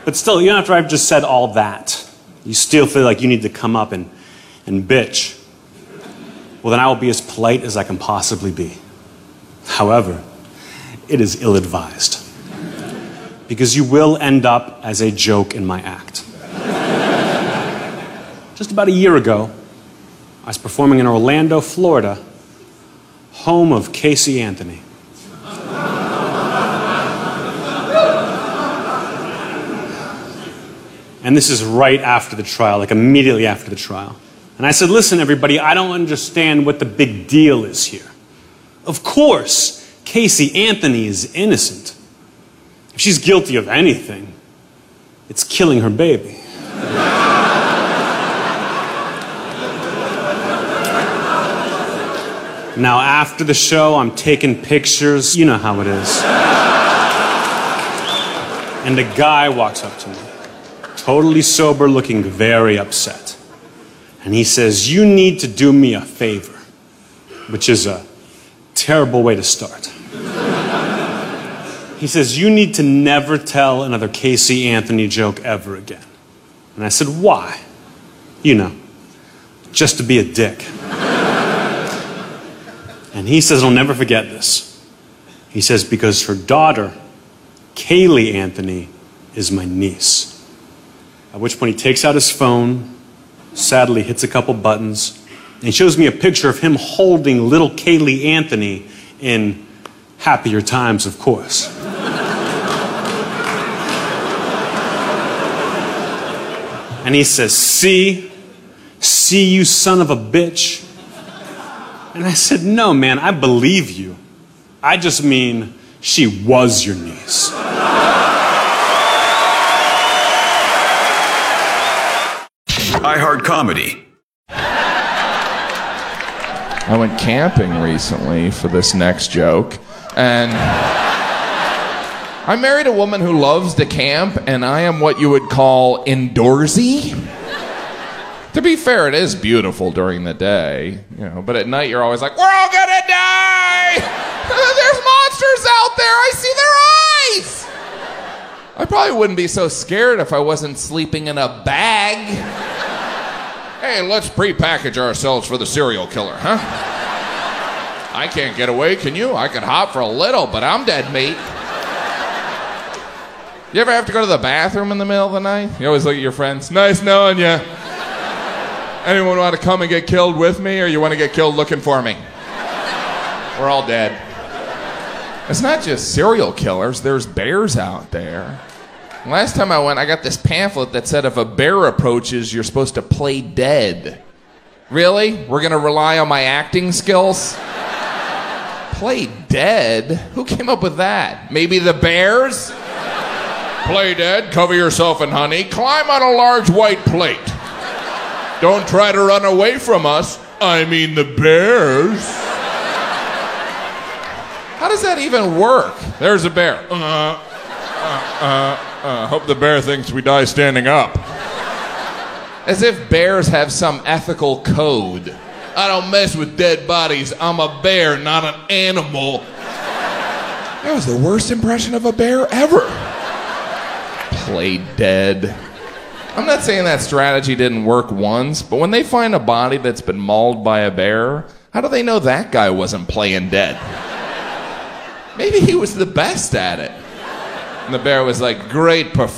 But still, even after I've just said all that, you still feel like you need to come up and bitch. Well, then I will be as polite as I can possibly be. However, it is ill-advised. Because you will end up as a joke in my act. Just about a year ago, I was performing in Orlando, Florida, home of Casey Anthony. And this is right after the trial, like immediately after the trial. And I said, listen, everybody, I don't understand what the big deal is here. Of course, Casey Anthony is innocent. If she's guilty of anything, it's killing her baby. Now, after the show, I'm taking pictures. You know how it is. And a guy walks up to me, totally sober, looking very upset. And he says, you need to do me a favor, which is a terrible way to start. He says, you need to never tell another Casey Anthony joke ever again. And I said, why? You know, just to be a dick. And he says, I'll never forget this. He says, because her daughter, Kaylee Anthony, is my niece. At which point he takes out his phone, sadly hits a couple buttons, and he shows me a picture of him holding little Kaylee Anthony in happier times, of course. And he says, see, you son of a bitch. And I said, no, man, I believe you. I just mean she was your niece. iHeart Comedy. I went camping recently for this next joke, and I married a woman who loves to camp, and I am what you would call indoorsy. To be fair, it is beautiful during the day, but at night you're always like, we're all gonna die! There's monsters out there! I see their eyes! I probably wouldn't be so scared if I wasn't sleeping in a bag. Hey, let's pre-package ourselves for the serial killer, huh? I can't get away, can you? I could hop for a little, but I'm dead meat. You ever have to go to the bathroom in the middle of the night? You always look at your friends. Nice knowing you. Anyone want to come and get killed with me, or you want to get killed looking for me? We're all dead. It's not just serial killers. There's bears out there. Last time I went, I got this pamphlet that said if a bear approaches, you're supposed to play dead. Really? We're going to rely on my acting skills? Play dead? Who came up with that? Maybe the bears? Play dead, cover yourself in honey, climb on a large white plate. Don't try to run away from us. I mean the bears. How does that even work? There's a bear. Hope the bear thinks we die standing up. As if bears have some ethical code. I don't mess with dead bodies. I'm a bear, not an animal. That was the worst impression of a bear ever. Play dead. I'm not saying that strategy didn't work once, but when they find a body that's been mauled by a bear, how do they know that guy wasn't playing dead? Maybe he was the best at it. And the bear was like, great performance.